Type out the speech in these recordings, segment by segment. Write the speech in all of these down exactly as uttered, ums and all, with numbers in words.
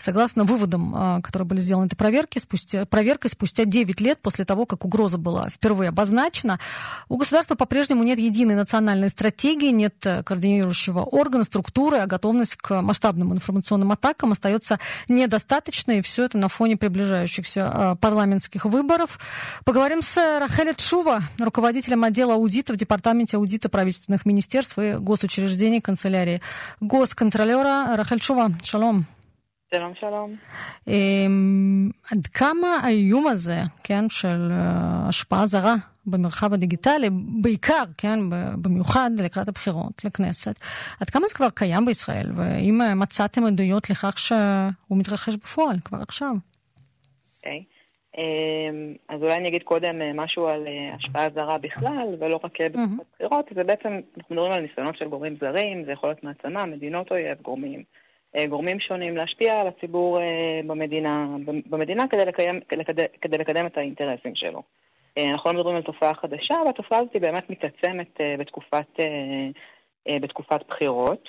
согласно выводам, которые были сделаны этой проверки, спустя, проверкой спустя девять лет после того, как угроза была впервые обозначена, у государства по-прежнему нет единой национальной стратегии, нет координирующего органа, структуры, а готовность к масштабным информационным атакам остается недостаточной, и все это на фоне приближающихся парламентских выборов. Поговорим с Рахель Тшува, руководителем отдела аудита в Департаменте аудита правительственных министерств и госучреждений канцелярии госконтролера. Рахель Тшува, шалом. שלום, שלום. עד כמה האיום הזה, כן, של השפעה זרה במרחב הדיגיטלי, בעיקר, כן, במיוחד לקראת הבחירות לכנסת, עד כמה זה כבר קיים בישראל, והאם מצאתם עדויות לכך שהוא מתרחש בפועל כבר עכשיו? אוקיי. אז אולי אני אגיד קודם משהו על השפעה זרה בכלל, ולא רק בתקופת בחירות. זה בעצם, אנחנו מדברים על ניסיונות של גורמים זרים, זה יכול להיות מעצמה, מדינות אויב, גורמים. גורמים שונים להשפיע על הציבור במדינה, במדינה כדי לקיים, כדי, כדי לקדם את האינטרסים שלו. אנחנו לא מדברים על תופעה חדשה, והתופעה הזאת היא באמת מתעצמת בתקופת, בתקופת בחירות.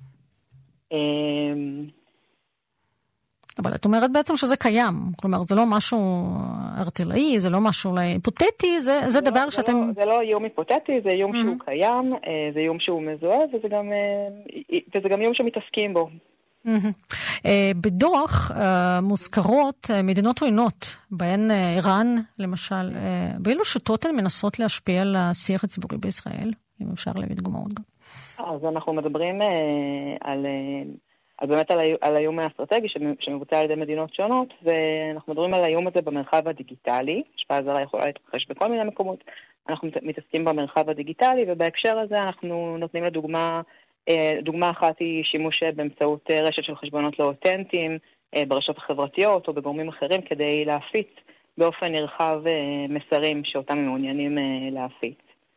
אבל את אומרת בעצם שזה קיים, כלומר זה לא משהו ארטילאי, זה לא משהו היפותטי, זה, זה דבר לא, שאתם... זה לא, זה לא איום היפותטי, זה איום mm-hmm. שהוא קיים, זה איום שהוא מזוהה, וזה גם, וזה גם איום שמתעסקים בו. בדוח מוזכרות מדינות עוינות, בהן איראן למשל, באילו שיטות הן מנסות להשפיע על השיח הציבורי בישראל, אם אפשר להביא דוגמאות גם. אז אנחנו מדברים על, על באמת על, על האיום האסטרטגי שמבוצע על ידי מדינות שונות, ואנחנו מדברים על האיום הזה במרחב הדיגיטלי, השפעה זרה יכולה להתרחש בכל מיני מקומות, אנחנו מתעסקים במרחב הדיגיטלי, ובהקשר הזה אנחנו נותנים לדוגמה, דוגמה אחת היא שימוש באמצעות רשת של חשבונות לא אותנטיים, ברשתות החברתיות או בגורמים אחרים, כדי להפיץ באופן נרחב מסרים שאותם מעוניינים להפיץ.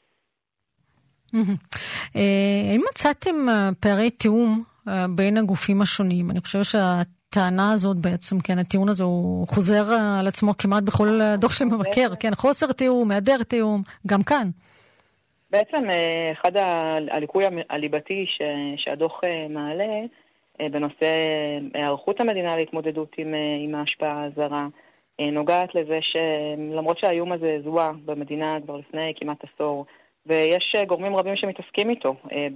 האם מצאתם פערי תיאום בין הגופים השונים? אני חושבת שהטענה הזאת בעצם, כן, הטיעון הזה הוא חוזר על עצמו כמעט בכל דוח של מבקר, כן, חוסר תיאום, היעדר תיאום, גם כאן. בעצם אחד הליקוי הליבתי שהדוח מעלה בנושא הערכות המדינה להתמודדות עם, עם ההשפעה הזרה, נוגעת לזה שלמרות שהאיום הזה זוהה במדינה כבר לפני כמעט עשור, ויש גורמים רבים שמתעסקים איתו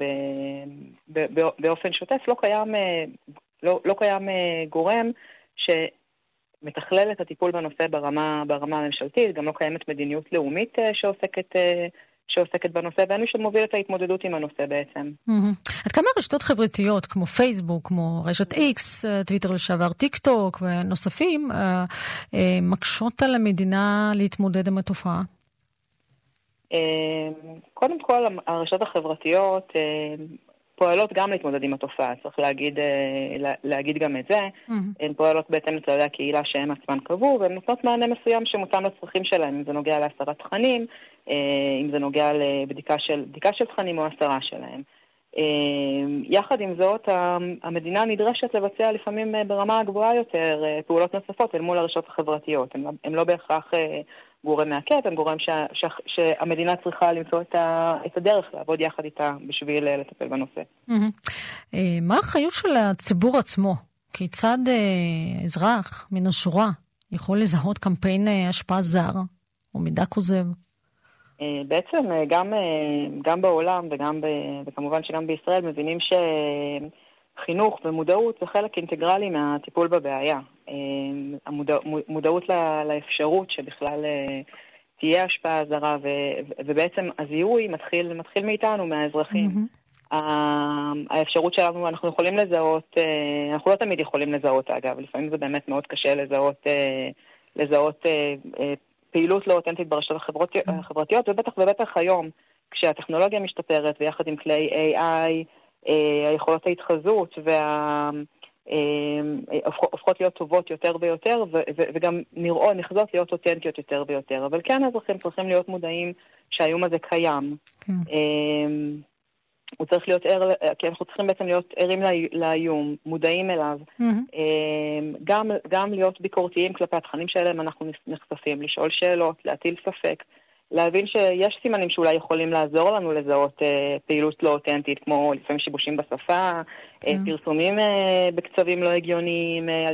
באופן שוטף, לא קיים, לא, לא קיים גורם שמתכלל את הטיפול בנושא ברמה, ברמה הממשלתית, גם לא קיימת מדיניות לאומית שעוסקת שעוסקת בנושא, ואין מי שמוביל את ההתמודדות עם הנושא בעצם. עד כמה רשתות חברתיות, כמו פייסבוק, כמו רשת איקס, טוויטר לשעבר, טיק טוק ונוספים, מקשות על המדינה להתמודד עם התופעה? קודם כל, הרשתות החברתיות פועלות גם להתמודד עם התופעה, צריך להגיד, להגיד גם את זה. הן פועלות בהתאם לכללי הקהילה שהם עצמם קבעו, והן נותנות מענה מסוים שמותאם לצרכים שלהם, אם זה נוגע להסרת תכנים, אם זה נוגע לבדיקה של, בדיקה של תכנים או הסרה שלהם. יחד עם זאת, המדינה נדרשת לבצע לפעמים ברמה הגבוהה יותר פעולות נוספות אל מול הרשתות החברתיות. הן לא בהכרח גורם מעכב, הם גורם שה, שה, שהמדינה צריכה למצוא את, ה, את הדרך לעבוד יחד איתה בשביל לטפל בנושא. Mm-hmm. מה האחריות של הציבור עצמו? כיצד אזרח מן השורה יכול לזהות קמפיין השפעה זר או מידע כוזב? בעצם גם, גם בעולם וגם ב, וכמובן שגם בישראל מבינים שחינוך ומודעות זה חלק אינטגרלי מהטיפול בבעיה. המודעות לאפשרות שבכלל תהיה השפעה זרה, ובעצם הזיהוי מתחיל, מתחיל מאיתנו, מהאזרחים. Mm-hmm. האפשרות שלנו, אנחנו יכולים לזהות, אנחנו לא תמיד יכולים לזהות, אגב, לפעמים זה באמת מאוד קשה לזהות, לזהות פעילות לא אותנטית ברשתות החברתיות, ובטח ובטח היום, כשהטכנולוגיה משתפרת, ויחד עם כלי איי איי, היכולות ההתחזות וה... הופכות להיות טובות יותר ויותר, וגם נראות, נחזות להיות אותנטיות יותר ויותר. אבל כן, האזרחים צריכים להיות מודעים שהאיום הזה קיים. הוא צריך להיות ער, כי אנחנו צריכים בעצם להיות ערים לאיום, מודעים אליו. גם, גם להיות ביקורתיים כלפי התכנים שלהם אנחנו נחשפים, לשאול שאלות, להטיל ספק, להבין שיש סימנים שאולי יכולים לעזור לנו לזהות אה, פעילות לא אותנטית, כמו לפעמים שיבושים בשפה, אה, פרסומים אה, בקצבים לא הגיוניים, אה,